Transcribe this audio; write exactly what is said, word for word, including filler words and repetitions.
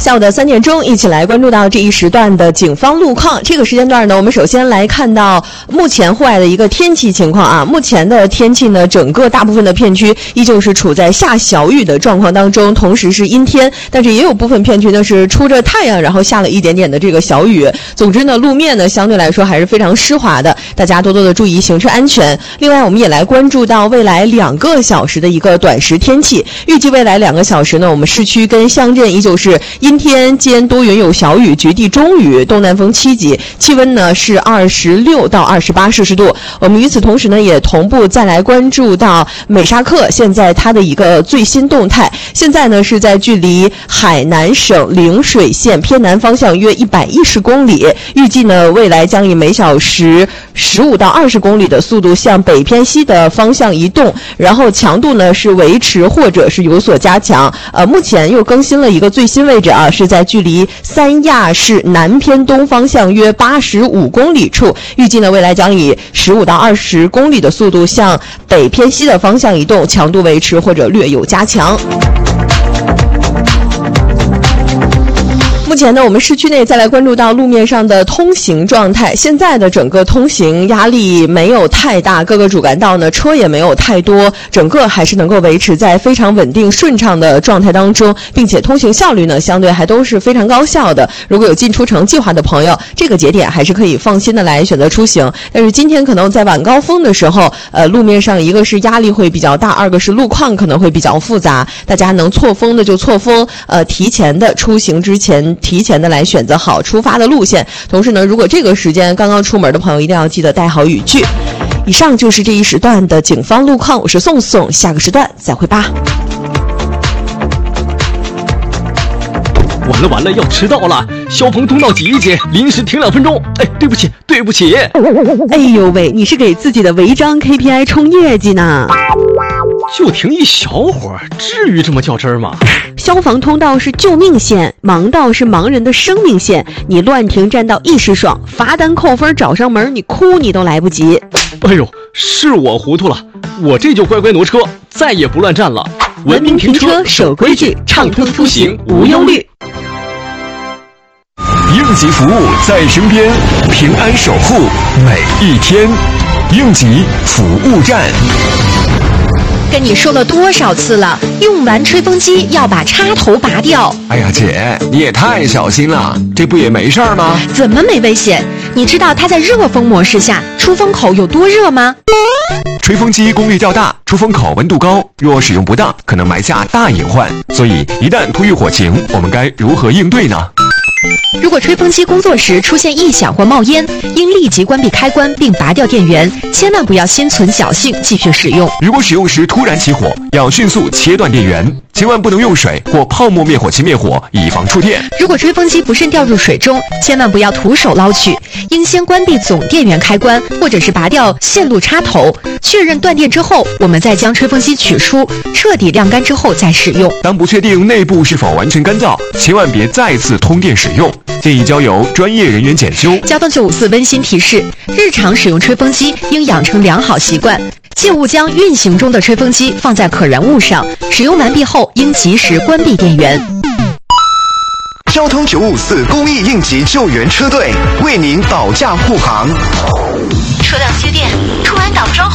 下午的三点钟，一起来关注到这一时段的警方路况。这个时间段呢，我们首先来看到目前户外的一个天气情况啊。目前的天气呢，整个大部分的片区依旧是处在下小雨的状况当中，同时是阴天，但是也有部分片区呢是出着太阳，然后下了一点点的这个小雨。总之呢，路面呢相对来说还是非常湿滑的，大家多多的注意行车安全。另外，我们也来关注到未来两个小时的一个短时天气。预计未来两个小时呢，我们市区跟乡镇依旧是阴天兼多云有小雨，局地中雨，东南风七级，气温呢是二十六到二十八摄氏度。我们与此同时呢，也同步再来关注到美沙克现在它的一个最新动态。现在呢是在距离海南省陵水县偏南方向约一百一十公里，预计呢未来将以每小时十五到二十公里的速度向北偏西的方向移动，然后强度呢是维持或者是有所加强。呃，目前又更新了一个最新位置啊，是在距离三亚市南偏东方向约八十五公里处，预计呢未来将以十五到二十公里的速度向北偏西的方向移动，强度维持或者略有加强。目前呢，我们市区内再来关注到路面上的通行状态。现在的整个通行压力没有太大，各个主干道呢车也没有太多，整个还是能够维持在非常稳定顺畅的状态当中，并且通行效率呢相对还都是非常高效的。如果有进出城计划的朋友，这个节点还是可以放心的来选择出行。但是今天可能在晚高峰的时候，呃，路面上一个是压力会比较大，二个是路况可能会比较复杂，大家能错峰的就错峰，呃，提前的出行之前。提前的来选择好出发的路线，同时呢，如果这个时间刚刚出门的朋友，一定要记得带好雨具。以上就是这一时段的警方路况，我是宋宋，下个时段再会吧。 完了完了，要迟到了！消防通道挤一挤，临时停两分钟。哎，对不起，对不起。 哎呦喂，你是给自己的违章 K P I 冲业绩呢？ 就停一小会儿，至于这么较真儿吗？ 消防通道是救命线，盲道是盲人的生命线。你乱停占道一时爽，罚单扣分找上门，你哭你都来不及。 哎呦，是我糊涂了，我这就乖乖挪车，再也不乱站了。 文明停车，守规矩，畅通出行无忧虑。 应急服务在身边，平安守护每一天。应急服务站。 跟你说了多少次了，用完吹风机要把插头拔掉。 哎呀姐，你也太小心了，这不也没事儿吗？ 怎么没危险？你知道它在热风模式下出风口有多热吗？ 吹风机功率较大，出风口温度高，若使用不当，可能埋下大隐患。所以一旦突遇火情，我们该如何应对呢？ 如果吹风机工作时出现异响或冒烟，应立即关闭开关并拔掉电源，千万不要心存侥幸继续使用。 如果使用时突然起火，要迅速切断电源，千万不能用水或泡沫灭火器灭火，以防触电。 如果吹风机不慎掉入水中，千万不要徒手捞取，应先关闭总电源开关，或者是拔掉线路插头，确认断电之后，我们再将吹风机取出，彻底晾干之后再使用。 当不确定内部是否完全干燥，千万别再次通电使用，建议交由专业人员检修。 交通九五四温馨提示：日常使用吹风机应养成良好习惯，切勿将运行中的吹风机放在可燃物上，使用完毕后应及时关闭电源。 交通九五四公益应急救援车队为您保驾护航。 车辆接电，突然挡桩后